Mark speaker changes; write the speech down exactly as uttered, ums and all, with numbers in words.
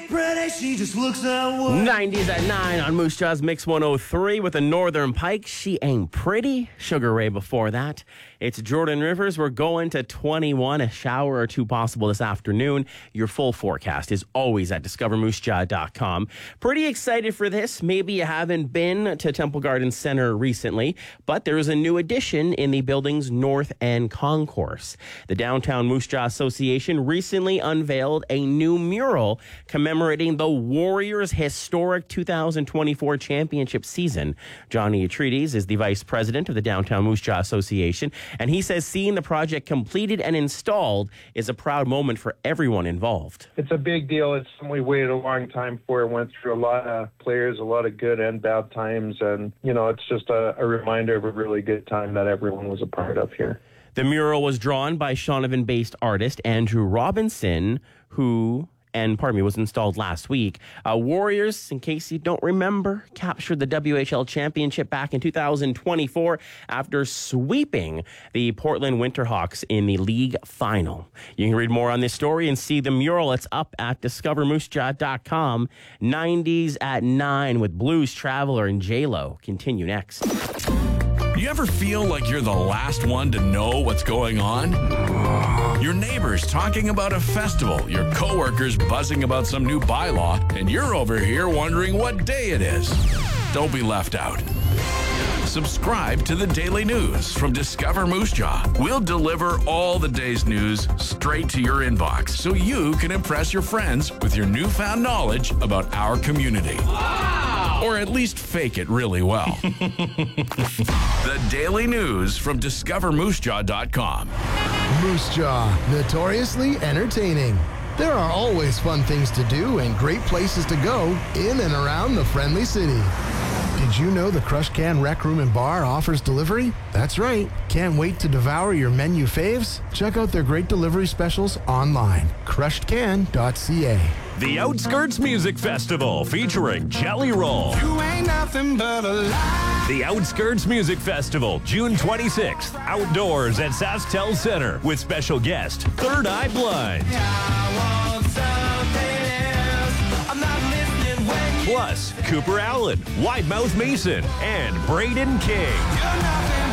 Speaker 1: pretty, she just looks that way.
Speaker 2: nineties at nine on Moose Jaw's Mix one oh three with the Northern Pike. She ain't pretty. Sugar Ray before that. It's Jordan Rivers. We're going to twenty-one. A shower or two possible this afternoon. Your full forecast is always at discover moose jaw dot com. Pretty excited for this. Maybe you haven't been to Temple Garden Center recently, but there is a new addition in the building's North End concourse. The Downtown Moose Jaw Association recently unveiled a new mural commemorating the Warriors' historic two thousand twenty-four championship season. Johnny Atreides is the vice president of the Downtown Moose Jaw Association, and he says seeing the project completed and installed is a proud moment for everyone involved.
Speaker 3: It's a big deal. It's something we waited a long time for. It went through a lot of players, a lot of good and bad times, and, you know, it's just a, a reminder of a really good time that everyone was a part of here.
Speaker 2: The mural was drawn by Shaunavon-based artist Andrew Robinson, who... and, pardon me, was installed last week. Uh, Warriors, in case you don't remember, captured the W H L championship back in two thousand twenty-four after sweeping the Portland Winterhawks in the league final. You can read more on this story and see the mural. It's up at discover moose jaw dot com. nineties at nine with Blues Traveler and J-Lo. Continue next.
Speaker 4: You ever feel like you're the last one to know what's going on? Your neighbors talking about a festival, your coworkers buzzing about some new bylaw, and you're over here wondering what day it is. Don't be left out. Subscribe to the Daily News from Discover Moose Jaw. We'll deliver all the day's news straight to your inbox so you can impress your friends with your newfound knowledge about our community. Wow! Or at least fake it really well. The Daily News from discover moose jaw dot com.
Speaker 5: Moose Jaw, notoriously entertaining. There are always fun things to do and great places to go in and around the friendly city. Did you know the Crush Can Rec Room and Bar offers delivery? That's right. Can't wait to devour your menu faves? Check out their great delivery specials online. crushed can dot c a.
Speaker 6: The Outskirts Music Festival featuring Jelly Roll.
Speaker 1: You ain't nothing but a lie.
Speaker 6: The Outskirts Music Festival, June twenty-sixth, outdoors at SaskTel Center with special guest Third Eye Blind.
Speaker 1: I want something else. I'm not listening when you...
Speaker 6: Plus, Cooper Allen, Wide Mouth Mason, and Braden King.
Speaker 1: You're nothing